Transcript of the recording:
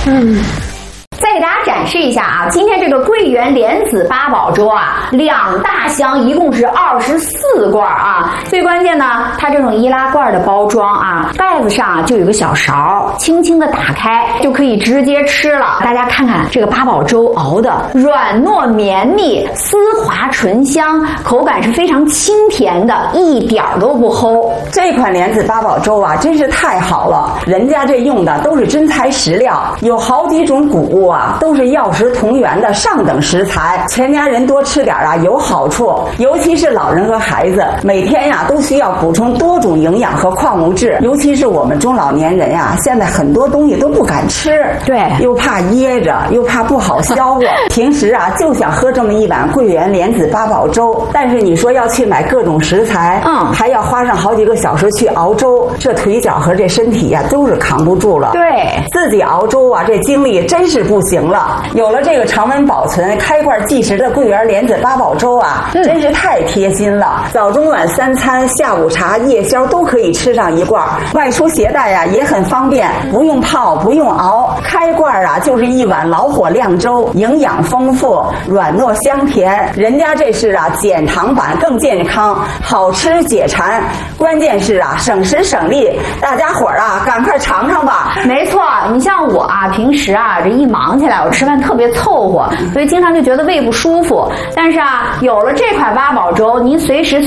再给大家展示一下啊，今天这个桂圆莲子八宝粥啊，2大箱，一共是24罐啊。最关键呢，它这种易拉罐的包装啊，盖子上就有个小勺，轻轻的打开就可以直接吃了。大家看看这个八宝粥熬的软糯绵密、丝滑醇香，口感是非常清甜的，一点都不齁。 这款莲子八宝粥啊，真是太好了，人家这用的都是真材实料，有好几种谷物啊，都是药食同源的上等食材，全家人多吃点啊有好处，尤其是老人和孩子，每天呀都需要补充多种营养和矿物质，尤其是我们中老年人呀，现在很多东西都不敢吃， 对， 又怕噎着，又怕不好消化，平时啊就想喝这么一碗桂圆莲子八宝粥，但是你说要去买各种食材，还要花上好几个小时去熬粥，这腿脚和这身体呀都是扛不住了。 对， 自己熬粥啊，这精力真是不行了。有了这个常温保存、开罐即食的桂圆莲子八宝粥啊，真是太贴心了。早中晚3餐、下午茶、夜宵都可以吃上一罐，外出携带啊也很方便，不用泡，不用熬，开罐啊就是一碗老火靓粥，营养丰富，软糯香甜。人家这是啊减糖版，更健康，好吃解馋，关键是啊省时省力。大家伙儿啊，赶快尝尝吧。 没错，你像我啊，平时啊这一忙起来，我吃饭特别凑合，所以经常就觉得胃不舒服。但是啊，有了这款八宝粥，您随时